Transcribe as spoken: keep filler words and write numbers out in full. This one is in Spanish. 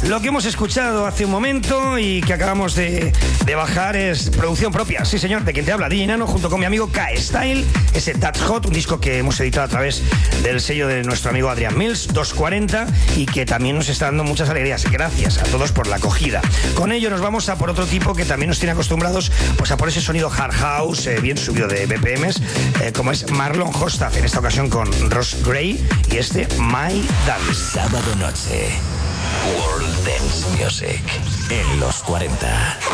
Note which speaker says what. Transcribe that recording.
Speaker 1: Lo que hemos escuchado hace un momento y que acabamos de, de bajar es producción propia, sí señor, de quien te habla, D J Nano, junto con mi amigo K-Style, ese That's Hot, un disco que hemos editado a través del sello de nuestro amigo Adrián Mills, doscientos cuarenta, y que también nos está dando muchas alegrías. Gracias a todos por la acogida. Con ello nos vamos a por otro tipo que también nos tiene acostumbrados pues a por ese sonido hard house, eh, bien subido de B P Ms, eh, como es Marlon Hostaf, en esta ocasión con Ross Gray y este My Dance.
Speaker 2: Sábado noche, World Dance Music en los cuarenta.